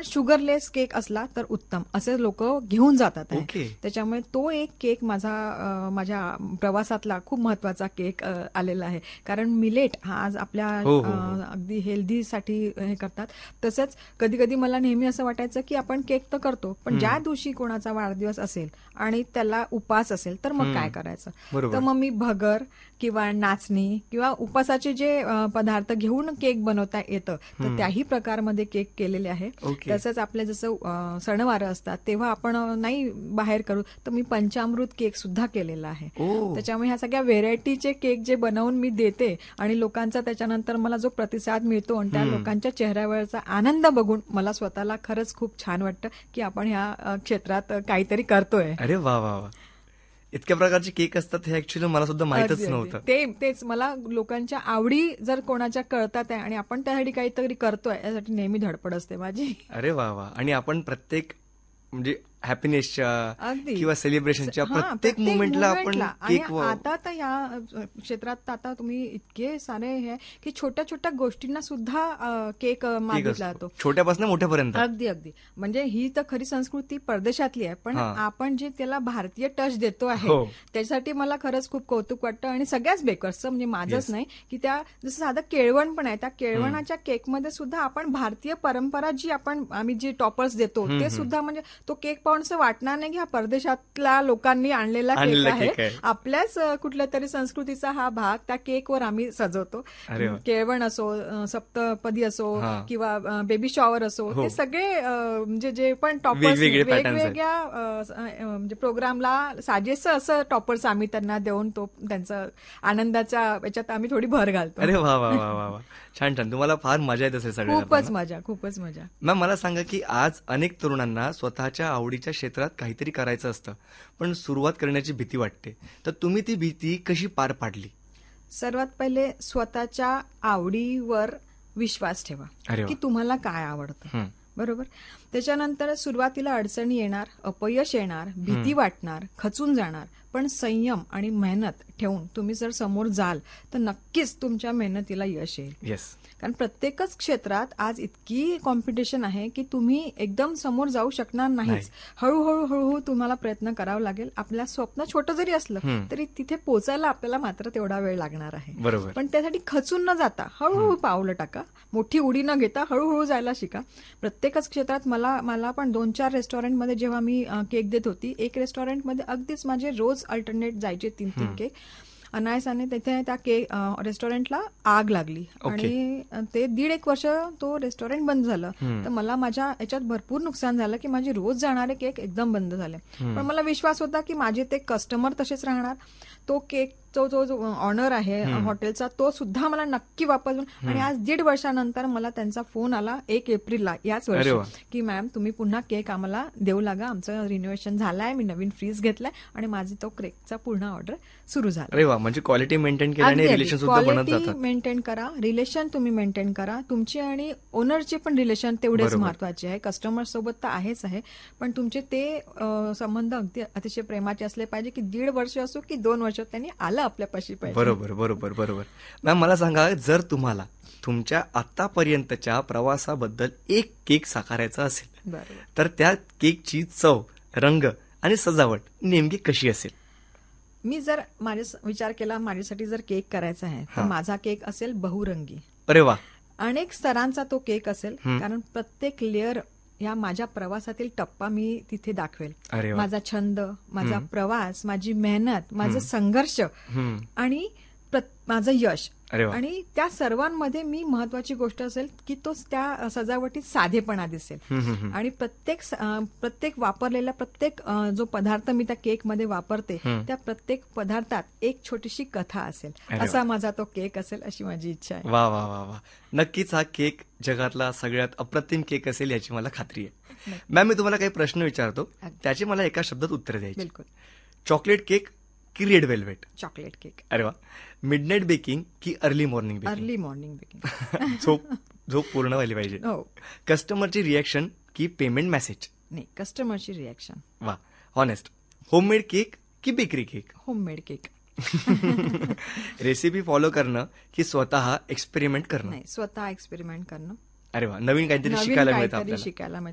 Sugarless cake असला तर उत्तम, असे लोक घेऊन जातात आहे. ओके. त्याच्यामुळे तो एक केक माझ्या प्रवासातला खूप महत्वाचा केक आलेला आहे. कारण मिलेट हा आज आपल्या हो, हो, हो. अगदी हेल्दीसाठी हे करतात. तसंच कधी कधी मला नेहमी असं वाटायचं की आपण केक तर करतो, पण ज्या दिवशी कोणाचा वाढदिवस असेल आणि त्याला उपास असेल तर मग काय करायचं. बरोबर. तर मग मी भगर किंवा नाचणी किंवा उपासाचे जे पदार्थ घेऊन केक बनवता येतं, तर त्याही प्रकारमध्ये केक केलेले आहे. ओके. तसंच आपले जसं सणवारं असतात तेव्हा आपण नाही बाहेर करू, तर मी पंचामृत केक सुद्धा केलेला आहे. ओ. त्याच्यामुळे ह्या सगळ्या व्हेरायटीचे केक जे बनवून मी देते आणि लोकांचा त्याच्यानंतर मला जो प्रतिसाद मिळतो आणि त्या लोकांच्या चेहऱ्यावरचा आनंद बघून मला स्वतःला खरंच खूप छान वाटतं की आपण ह्या क्षेत्रात काहीतरी करतोय. अरे वा वा वा. इतक्या प्रकारचे केक असतात हे ऍक्च्युली मला सुद्धा माहितच अगदी, अगदी. नव्हतं. तेच मला लोकांच्या आवडी जर कोणाच्या कळतात आहे आणि आपण त्यासाठी काहीतरी करतोय यासाठी नेहमी धडपड असते माझी. अरे वा वा. आणि आपण प्रत्येक म्हणजे हॅपीनेसच्या अगदी. किंवा सेलिब्रेशनच्या हा, प्रत्येक मुवमेंटला आपण मोमेंटला. आणि केक आता तर या क्षेत्रात आता तुम्ही इतके सारे हे की छोट्या छोट्या गोष्टींना सुद्धा केक मागितला जातो, छोट्यापासून मोठ्यापर्यंत. अगदी अगदी. म्हणजे ही तर खरी संस्कृती परदेशातली आहे, पण आपण जे त्याला भारतीय टच देतो आहे हो. त्याच्यासाठी मला खरंच खूप कौतुक वाटतं. आणि सगळ्याच बेकर्सचं, म्हणजे माझंच नाही, की त्या जसं साधं केळवण पण आहे, त्या केळवणाच्या केकमध्ये सुद्धा आपण भारतीय परंपरा जी आम्ही जे टॉपर्स देतो ते सुद्धा, म्हणजे तो केक पाहून असं वाटणार नाही की हा परदेशातल्या लोकांनी आणलेला केक आहे. आपल्याच कुठल्या तरी संस्कृतीचा हा भाग त्या केकवर आम्ही सजवतो. केळवण असो, सप्तपदी असो किंवा बेबी शॉवर असो, हे सगळे म्हणजे जे पण टॉपर्स वेगवेगळ्या म्हणजे प्रोग्रामला साजेसं असं टॉपर्स आम्ही त्यांना देऊन तो त्यांचा आनंदाच्या याच्यात आम्ही थोडी भर घालतो. अरे वा वा वा वा. छान छान. तुम्हाला फार मजा येत असेल सगळ्यांना. खूपच मजा. मॅम, मला सांगा की आज अनेक तरुणांना स्वतःच्या आवडीच्या क्षेत्रात काहीतरी करायचं असतं, पण सुरुवात करण्याची भीती वाटते, तर तुम्ही ती भीती कशी पार पाडली? सर्वात पहिले स्वतःच्या आवडीवर विश्वास ठेवा की तुम्हाला काय आवडतं. बरोबर. त्याच्यानंतर सुरुवातीला अडचणी येणार, अपयश येणार, भीती वाटणार, खचून जाणार, पण संयम आणि मेहनत ठेवून तुम्ही जर समोर जाल तर नक्कीच तुमच्या मेहनतीला यश येईल. येस. कारण प्रत्येकच क्षेत्रात आज इतकी कॉम्पिटिशन आहे की तुम्ही एकदम समोर जाऊ शकणार नाहीच. हळूहळू तुम्हाला प्रयत्न करावा लागेल. आपल्या स्वप्न छोटं जरी असलं तरी तिथे पोचायला आपल्याला मात्र तेवढा वेळ लागणार आहे. बरोबर. पण त्यासाठी खचून न जाता हळूहळू पावलं टाका, मोठी उडी न घेता हळूहळू जायला शिका. प्रत्येकच क्षेत्रात मला पण 2-4 रेस्टॉरंटमध्ये जेव्हा मी केक देत होती, एक रेस्टॉरंटमध्ये अगदीच माझे रोज अल्टरनेट जायचे 3-3 केक. अनायासाने तिथे त्या केक रेस्टॉरंटला आग लागली आणि ते 1.5 वर्ष तो रेस्टॉरंट बंद झालं. तर मला माझ्या याच्यात भरपूर नुकसान झालं की माझे रोज जाणारे केक एकदम बंद झाले. पण मला विश्वास होता की माझे ते कस्टमर तसेच राहणार. तो केक जो ऑनर आहे हॉटेलचा, तो सुद्धा मला नक्की वापरून. आणि आज 1.5 वर्षानंतर मला त्यांचा फोन आला 1 एप्रिलला याच वर्षी की मॅम तुम्ही पुन्हा केक आम्हाला देऊ लागा, आमचं रिनोव्हेशन झालंय, मी नवीन फ्रीज घेतलाय आणि माझी तो केकचा पूर्ण ऑर्डर सुरू झाला. अरे वा. म्हणजे क्वालिटी मेंटेन केल्याने रिलेशन सुद्धा बनत जातात. क्वालिटी मेंटेन करा, रिलेशन तुम्ही मेंटेन करा. तुमची आणि ओनरचे पण रिलेशन तेवढेच महत्वाचे आहे. कस्टमर सोबत तर आहेच आहे, पण तुमचे ते संबंध अगदी अतिशय प्रेमाचे असले पाहिजे की 1.5 वर्ष असो की 2 वर्ष त्यांनी आलं आपल्यापाशी पाहिजे. बरोबर बरोबर बरोबर. मॅम, मला सांगा, जर तुम्हाला तुमच्या आतापर्यंतच्या प्रवासाबद्दल एक केक साकारायचा असेल तर त्या केकची चव, रंग आणि सजावट नेमकी कशी असेल? मी जर विचार केला माझ्यासाठी जर केक करायचा आहे तर माझा केक असेल बहुरंगी. अरे वा. अनेक स्तरांचा तो केक असेल, कारण प्रत्येक लेअर या माझ्या प्रवासातील टप्पा मी तिथे दाखवेल. माझा छंद, माझा प्रवास, माझी मेहनत, माझं संघर्ष आणि माझं यश. आणि त्या सर्वांमध्ये मी महत्वाची गोष्ट असेल की तो त्या सजावटीत साधेपणा दिसेल. आणि प्रत्येक वापरलेला प्रत्येक जो पदार्थ मी त्या केकमध्ये वापरते त्या प्रत्येक पदार्थात एक छोटीशी कथा असेल, असा माझा तो केक असेल, अशी माझी इच्छा आहे. वा वा वा वा. नक्कीच हा केक जगातला सगळ्यात अप्रतिम केक असेल याची मला खात्री आहे. मॅम, मी तुम्हाला काही प्रश्न विचारतो, त्याचे मला एका शब्दात उत्तर द्यायचे. बिलकुल. चॉकलेट केक की रेड वेल्वेट? Chocolate cake. अरे वा. मिडनाईट बेकिंग की early morning baking? Early morning baking. झोप पूर्ण व्हायला पाहिजे. कस्टमरची रिएक्शन की पेमेंट मेसेज? नाही, कस्टमरची रिएक्शन. वा. हॉनेस्ट. होममेड केक की bakery cake? Homemade cake. Recipe follow करणं की स्वतः एक्सपेरिमेंट करणं? नाही, स्वतः एक्सपेरिमेंट करणं. अरे वा. नवीन काहीतरी शिकायला मिळतं आपल्याला.